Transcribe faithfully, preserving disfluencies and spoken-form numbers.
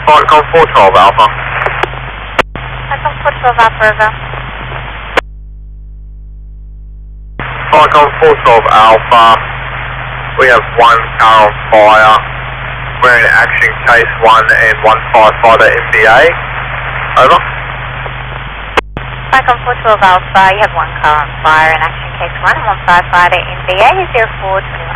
Falcon four twelve Alpha. Falcon four twelve Alpha, over. Falcon four twelve Alpha. We have one car on fire. We're in action case one and one firefighter M B A. Over. Falcon four twelve Alpha, you have one car on fire in action case one and one firefighter M B A, zero four two one.